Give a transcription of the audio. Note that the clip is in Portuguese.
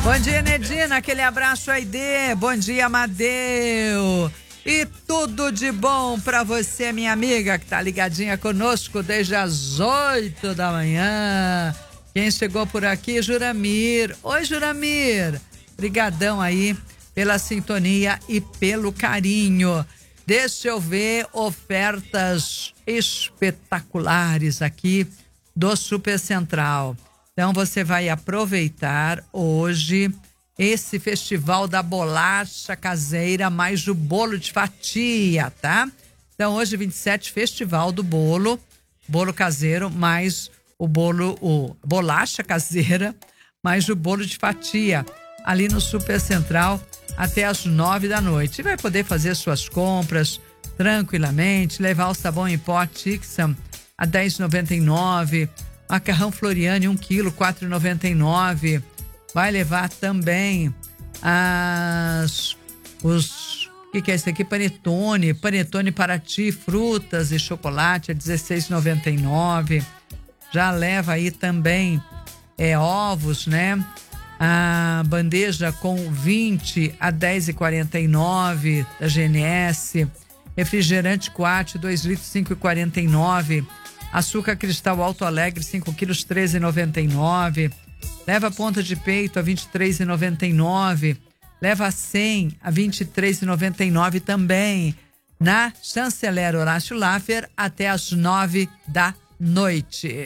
Bom dia, Nedina, aquele abraço aí, Dê. Bom dia, Amadeu. E tudo de bom pra você, minha amiga, que tá ligadinha conosco desde as 8 da manhã. Quem chegou por aqui, Juramir. Oi, Juramir. Brigadão aí pela sintonia e pelo carinho. Deixa eu ver ofertas espetaculares aqui do Super Central. Então você vai aproveitar hoje esse festival da bolacha caseira mais o bolo de fatia, tá? Então hoje 27, festival do bolo caseiro mais o bolacha caseira mais o bolo de fatia ali no Super Central até as 9 da noite. E vai poder fazer suas compras tranquilamente, levar o sabão em pó Tixan a R$10,99, macarrão Floriane 1 quilo, R$4,99. Vai levar também o que é isso aqui? Panetone Paraty, frutas e chocolate a R$16,99. Já leva aí também ovos, né? A bandeja com 20 a R$10,49 da GNS. Refrigerante Coate 2 litros, R$5,49. Açúcar cristal Alto Alegre 5 quilos, R$13,99. Leva ponta de peito a R$23,99. Leva 100 a R$23,99 também. Na Chanceler Horácio Laffer até as 9 da noite.